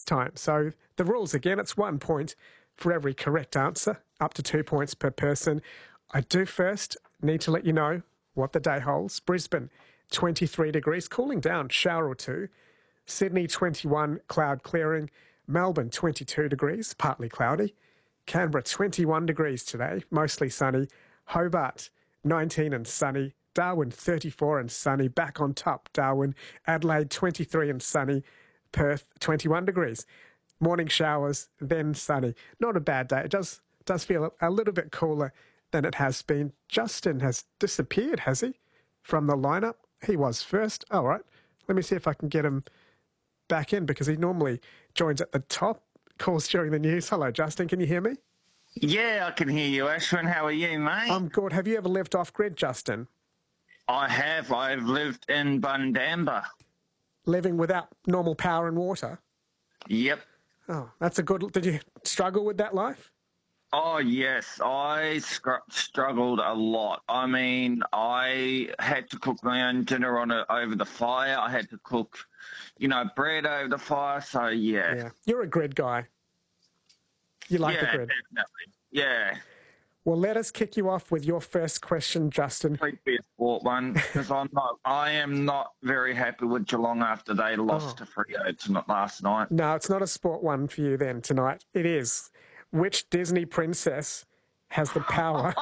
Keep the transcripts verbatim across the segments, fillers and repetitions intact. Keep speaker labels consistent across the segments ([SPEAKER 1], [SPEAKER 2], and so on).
[SPEAKER 1] time. So the rules again, it's one point for every correct answer, up to two points per person. I do first need to let you know what the day holds. Brisbane, twenty-three degrees, cooling down, shower or two. Sydney, twenty-one, cloud clearing. Melbourne, twenty-two degrees, partly cloudy. Canberra, twenty-one degrees today, mostly sunny. Hobart, nineteen and sunny. Darwin, thirty-four and sunny. Back on top, Darwin. Adelaide, twenty-three and sunny. Perth, twenty-one degrees. Morning showers, then sunny. Not a bad day. It does, does feel a little bit cooler than it has been. Justin has disappeared, has he, from the lineup? He was first. All right. Let me see if I can get him back in because he normally joins at the top, calls during the news. Hello, Justin. Can you hear me?
[SPEAKER 2] Yeah, I can hear you, Ashwin. How are you, mate?
[SPEAKER 1] I'm good. Have you ever lived off-grid, Justin?
[SPEAKER 2] I have. I've lived in Bundamba.
[SPEAKER 1] Living without normal power and water?
[SPEAKER 2] Yep.
[SPEAKER 1] Oh, that's a good... Did you struggle with that life?
[SPEAKER 2] Oh, yes. I scr- struggled a lot. I mean, I had to cook my own dinner on a, over the fire. I had to cook, you know, bread over the fire. So, yeah.
[SPEAKER 1] Yeah. You're a grid guy. You like
[SPEAKER 2] yeah,
[SPEAKER 1] the grid?
[SPEAKER 2] Definitely. Yeah.
[SPEAKER 1] Well, let us kick you off with your first question, Justin.
[SPEAKER 2] Please be a sport one, because I'm not. I am not very happy with Geelong after they lost
[SPEAKER 1] Oh.
[SPEAKER 2] to Freo tonight last night.
[SPEAKER 1] No, it's not a sport one for you then tonight. It is. Which Disney princess has the power?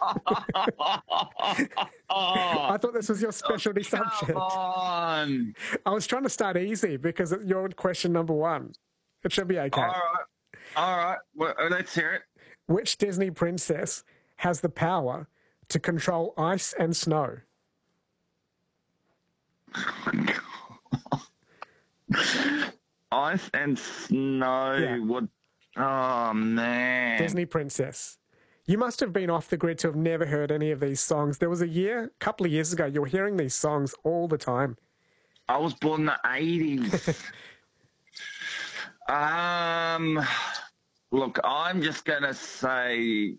[SPEAKER 1] I thought this was your specialty
[SPEAKER 2] Oh, come
[SPEAKER 1] subject.
[SPEAKER 2] on.
[SPEAKER 1] I was trying to start easy because you're question number one. It should be okay.
[SPEAKER 2] All right. All right. Well, let's hear it.
[SPEAKER 1] Which Disney princess has the power to control ice and snow?
[SPEAKER 2] Ice and snow.
[SPEAKER 1] Yeah.
[SPEAKER 2] What? Oh, man.
[SPEAKER 1] Disney princess. You must have been off the grid to have never heard any of these songs. There was a year, a couple of years ago, you were hearing these songs all the time.
[SPEAKER 2] I was born in the eighties. um, look, I'm just going to say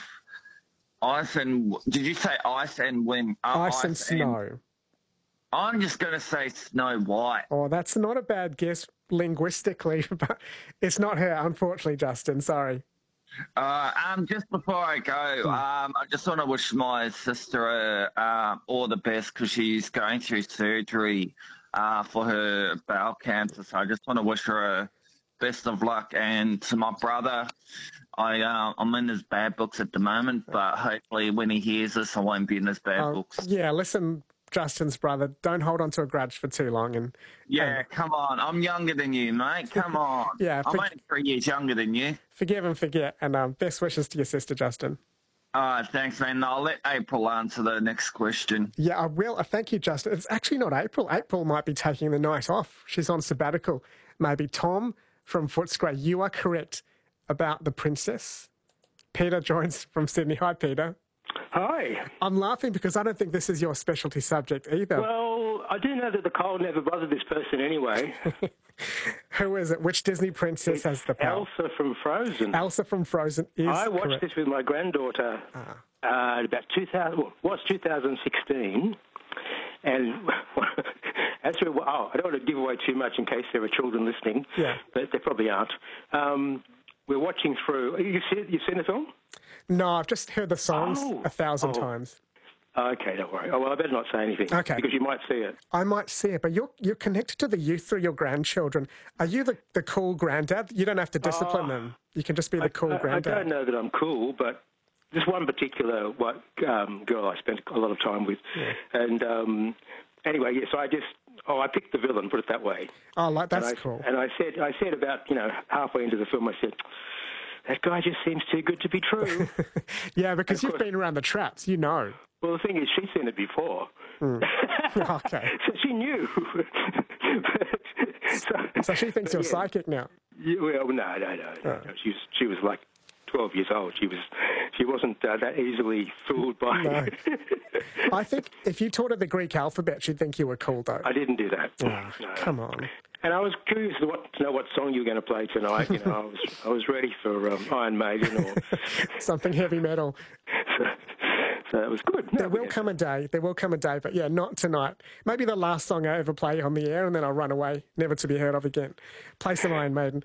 [SPEAKER 2] ice and... Did you say ice and wind? Uh,
[SPEAKER 1] Ice, and snow.
[SPEAKER 2] I'm just going to say Snow White.
[SPEAKER 1] Oh, that's not a bad guess linguistically, but it's not her, unfortunately, Justin. Sorry.
[SPEAKER 2] Uh, um, just before I go, um, I just want to wish my sister uh, uh, all the best because she's going through surgery uh, for her bowel cancer. So I just want to wish her a best of luck. And to my brother, I, uh, I'm in his bad books at the moment, but hopefully when he hears this, I won't be in his bad
[SPEAKER 1] Oh,
[SPEAKER 2] books.
[SPEAKER 1] yeah, listen, Justin's brother, don't hold on to a grudge for too long. And
[SPEAKER 2] Yeah,
[SPEAKER 1] and
[SPEAKER 2] come on. I'm younger than you, mate. Come on.
[SPEAKER 1] Yeah,
[SPEAKER 2] I'm
[SPEAKER 1] for-
[SPEAKER 2] only three years younger than you.
[SPEAKER 1] forgive and forget. And um, best wishes to your sister, Justin.
[SPEAKER 2] All right, thanks, man. I'll let April answer the next question.
[SPEAKER 1] Yeah, I will. Uh, Thank you, Justin. It's actually not April. April might be taking the night off. She's on sabbatical. Maybe Tom from Footscray. You are correct about the princess. Peter joins from Sydney. Hi, Peter.
[SPEAKER 3] Hi.
[SPEAKER 1] I'm laughing because I don't think this is your specialty subject either.
[SPEAKER 3] Well, I do know that the cold never bothered this person anyway.
[SPEAKER 1] Who is it? Which Disney princess has the power?
[SPEAKER 3] Elsa from Frozen.
[SPEAKER 1] Elsa from Frozen is
[SPEAKER 3] I watched
[SPEAKER 1] correct.
[SPEAKER 3] this with my granddaughter
[SPEAKER 1] Ah.
[SPEAKER 3] uh, about two thousand. Well, was two thousand sixteen, and as we were, oh, I don't want to give away too much in case there are children listening.
[SPEAKER 1] Yeah.
[SPEAKER 3] But there probably aren't. Um, we're watching through. You see, you've seen the film?
[SPEAKER 1] No, I've just heard the songs
[SPEAKER 3] Oh.
[SPEAKER 1] a thousand
[SPEAKER 3] Oh.
[SPEAKER 1] times.
[SPEAKER 3] Okay, don't worry. Oh, well, I better not say anything.
[SPEAKER 1] Okay.
[SPEAKER 3] Because you might see it.
[SPEAKER 1] I might see it, but you're you're connected to the youth through your grandchildren. Are you the, the cool granddad? You don't have to discipline
[SPEAKER 3] Oh.
[SPEAKER 1] them. You can just be the cool
[SPEAKER 3] I, I
[SPEAKER 1] granddad.
[SPEAKER 3] don't know that I'm cool, but this one particular what, um, girl I spent a lot of time with.
[SPEAKER 1] Yeah.
[SPEAKER 3] And um, anyway, yeah, so I just, oh, I picked the villain, put it that way.
[SPEAKER 1] Oh, like that's
[SPEAKER 3] and I,
[SPEAKER 1] cool.
[SPEAKER 3] And I said, I said about, you know, halfway into the film, I said, that guy just seems too good to be true.
[SPEAKER 1] Yeah, because
[SPEAKER 3] Of
[SPEAKER 1] you've
[SPEAKER 3] course.
[SPEAKER 1] been around the traps, you know.
[SPEAKER 3] Well, the thing is, she's seen it before.
[SPEAKER 1] Okay.
[SPEAKER 3] So she knew. so,
[SPEAKER 1] So she thinks you're
[SPEAKER 3] yeah.
[SPEAKER 1] psychic now.
[SPEAKER 3] Yeah, well, no, no, no. no.
[SPEAKER 1] Oh.
[SPEAKER 3] She was, she was like twelve years old. She was, she wasn't uh, that easily fooled by.
[SPEAKER 1] No. I think if you taught her the Greek alphabet, she'd think you were cool, though.
[SPEAKER 3] I didn't do that.
[SPEAKER 1] Ah,
[SPEAKER 3] No.
[SPEAKER 1] come on.
[SPEAKER 3] And I was curious to, what, to know what song you were going to play tonight. You know, I was, I was ready for um, Iron Maiden or.
[SPEAKER 1] Something heavy metal.
[SPEAKER 3] so, so it was good. No,
[SPEAKER 1] There will
[SPEAKER 3] yeah.
[SPEAKER 1] come a day. There will come a day, but yeah, not tonight. Maybe the last song I ever play on the air, and then I'll run away, never to be heard of again. Play some Iron Maiden.